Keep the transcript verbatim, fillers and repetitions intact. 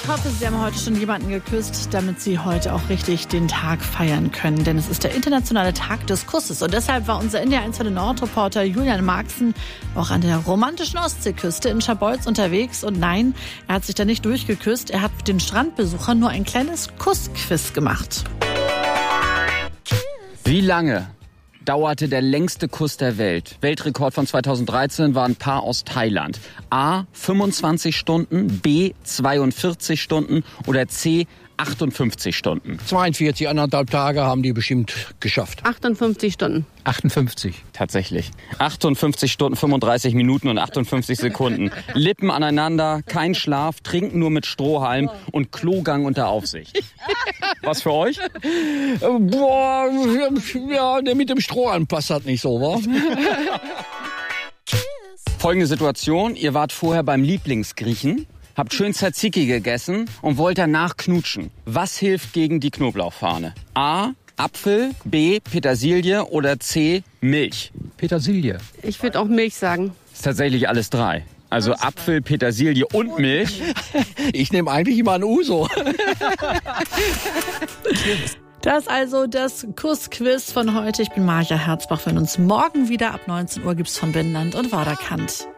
Ich hoffe, Sie haben heute schon jemanden geküsst, damit Sie heute auch richtig den Tag feiern können. Denn es ist der internationale Tag des Kusses. Und deshalb war unser N D R eins Nord-Reporter Julian Marxen auch an der romantischen Ostseeküste in Scharbeutz unterwegs. Und nein, er hat sich da nicht durchgeküsst. Er hat mit den Strandbesuchern nur ein kleines Kussquiz gemacht. Wie lange dauerte der längste Kuss der Welt? Weltrekord von zweitausenddreizehn war ein Paar aus Thailand. A. fünfundzwanzig Stunden, B. zweiundvierzig Stunden oder C. achtundfünfzig Stunden. zweiundvierzig, anderthalb Tage haben die bestimmt geschafft. achtundfünfzig Stunden. achtundfünfzig. Tatsächlich. achtundfünfzig Stunden, fünfunddreißig Minuten und achtundfünfzig Sekunden. Lippen aneinander, kein Schlaf, trinken nur mit Strohhalm und Klogang unter Aufsicht. Was für euch? Boah, ja, der mit dem Strohhalm passt halt nicht so, wa? Folgende Situation, ihr wart vorher beim Lieblingsgriechen, habt schön Tzatziki gegessen und wollt danach knutschen. Was hilft gegen die Knoblauchfahne? A. Apfel, B. Petersilie oder C. Milch? Petersilie. Ich würde auch Milch sagen. Ist tatsächlich alles drei. Also Apfel, Petersilie und Milch. Ich nehme eigentlich immer ein Uso. Das ist also das Kussquiz von heute. Ich bin Maja Herzbach. Wir hören uns morgen wieder. Ab neunzehn Uhr gibt's von Binnenland und Waderkant.